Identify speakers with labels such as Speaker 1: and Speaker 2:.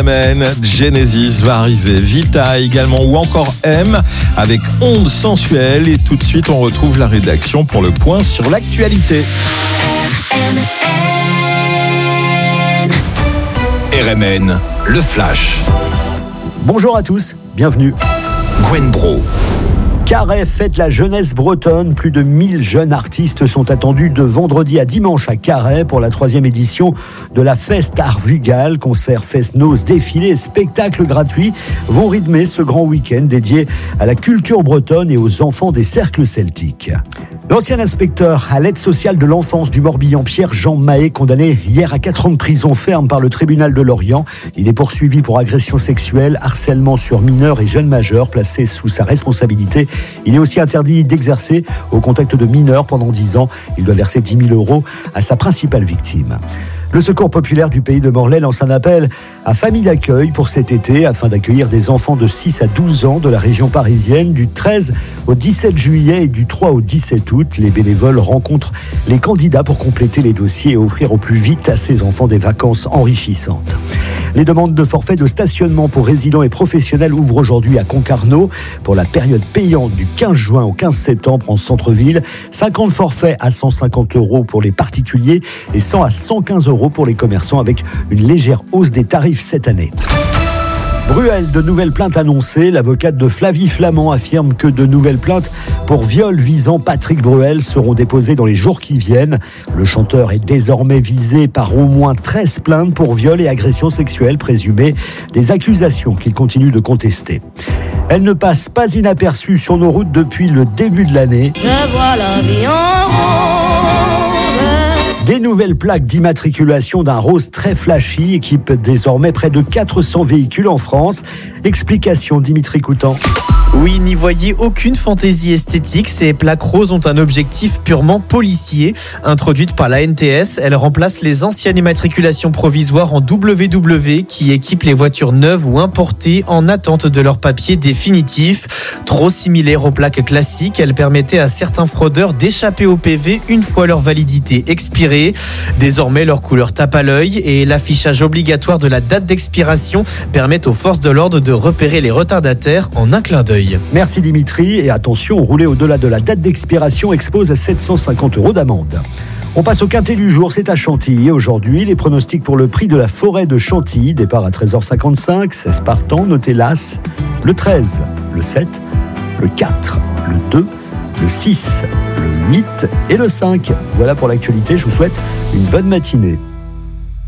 Speaker 1: semaine. Genesis va arriver, Vita également, ou encore M avec Ondes sensuelles. Et tout de suite, on retrouve la rédaction pour le point sur l'actualité.
Speaker 2: RMN, le Flash.
Speaker 3: Bonjour à tous, bienvenue.
Speaker 2: Gwen Bro.
Speaker 3: Carhaix fête la jeunesse bretonne. Plus de 1000 jeunes artistes sont attendus de vendredi à dimanche à Carhaix pour la 3e édition de la Fest Art Vugal. Concerts, fest-noz, défilés et spectacles gratuits vont rythmer ce grand week-end dédié à la culture bretonne et aux enfants des cercles celtiques. L'ancien inspecteur à l'aide sociale de l'enfance du Morbihan, Pierre-Jean Mahé, condamné hier à 4 ans de prison ferme par le tribunal de Lorient. Il est poursuivi pour agression sexuelle, harcèlement sur mineurs et jeunes majeurs placés sous sa responsabilité. Il est aussi interdit d'exercer au contact de mineurs pendant 10 ans. Il doit verser 10 000 € à sa principale victime. Le Secours populaire du pays de Morlaix lance un appel à famille d'accueil pour cet été afin d'accueillir des enfants de 6 à 12 ans de la région parisienne du 13 au 17 juillet et du 3 au 17 août. Les bénévoles rencontrent les candidats pour compléter les dossiers et offrir au plus vite à ces enfants des vacances enrichissantes. Les demandes de forfait de stationnement pour résidents et professionnels ouvrent aujourd'hui à Concarneau pour la période payante du 15 juin au 15 septembre en centre-ville. 50 forfaits à 150 € pour les particuliers et 100 à 115 € pour les commerçants avec une légère hausse des tarifs cette année. Bruel, de nouvelles plaintes annoncées. L'avocate de Flavie Flament affirme que de nouvelles plaintes pour viol visant Patrick Bruel seront déposées dans les jours qui viennent. Le chanteur est désormais visé par au moins 13 plaintes pour viol et agression sexuelle présumées, des accusations qu'il continue de contester. Elle ne passe pas inaperçue sur nos routes depuis le début de l'année.
Speaker 4: Je vois la vie en rose.
Speaker 3: Des nouvelles plaques d'immatriculation d'un rose très flashy équipent désormais près de 400 véhicules en France. Explication Dimitri Coutan.
Speaker 5: Oui, n'y voyez aucune fantaisie esthétique. Ces plaques roses ont un objectif purement policier. Introduites par la NTS, elles remplacent les anciennes immatriculations provisoires en WW qui équipent les voitures neuves ou importées en attente de leur papier définitif. Trop similaires aux plaques classiques, elles permettaient à certains fraudeurs d'échapper au PV une fois leur validité expirée. Désormais, leur couleur tape à l'œil et l'affichage obligatoire de la date d'expiration permet aux forces de l'ordre de repérer les retardataires en un clin d'œil.
Speaker 3: Merci Dimitri, et attention, rouler au-delà de la date d'expiration expose à 750 € d'amende. On passe au quintet du jour, c'est à Chantilly. Aujourd'hui, les pronostics pour le prix de la forêt de Chantilly, départ à 13h55, 16 partants, notez l'As, le 13, le 7, le 4, le 2, le 6, le 8 et le 5. Voilà pour l'actualité, je vous souhaite une bonne matinée.